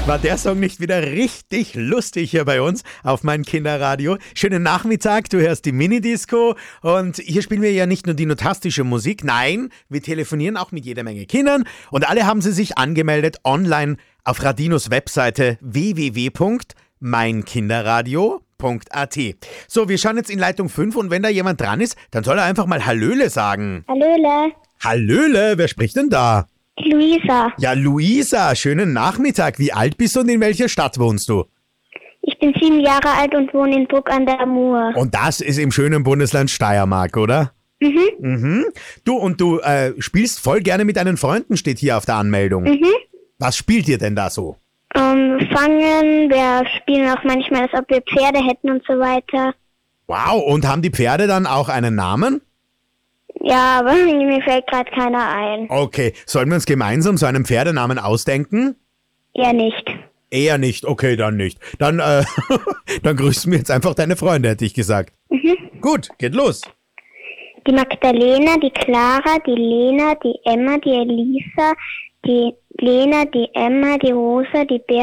War der Song nicht wieder richtig lustig hier bei uns auf mein Kinderradio? Schönen Nachmittag, du hörst die Mini-Disco und hier spielen wir ja nicht nur die notastische Musik, nein, wir telefonieren auch mit jeder Menge Kindern und alle haben sie sich angemeldet online auf Radinos Webseite www.meinkinderradio.at. So, wir schauen jetzt in Leitung 5 und wenn da jemand dran ist, dann soll er einfach mal Hallöle sagen. Hallöle, Hallöle, wer spricht denn da? Luisa. Ja, Luisa, schönen Nachmittag. Wie alt bist du und in welcher Stadt wohnst du? Ich bin 7 Jahre alt und wohne in Bruck an der Mur. Und das ist im schönen Bundesland Steiermark, oder? Mhm. Du spielst voll gerne mit deinen Freunden, steht hier auf der Anmeldung. Was spielt ihr denn da so? Fangen, wir spielen auch manchmal, als ob wir Pferde hätten und so weiter. Wow, und haben die Pferde dann auch einen Namen? Ja, aber mir fällt gerade keiner ein. Okay, sollen wir uns gemeinsam so einen Pferdenamen ausdenken? Eher nicht. Eher nicht, okay, dann nicht. Dann, dann grüßen wir jetzt einfach deine Freunde, hätte ich gesagt. Gut, geht los. Die Magdalena, die Clara, die Lena, die Emma, die Elisa, die Lena, die Emma, die Rosa, die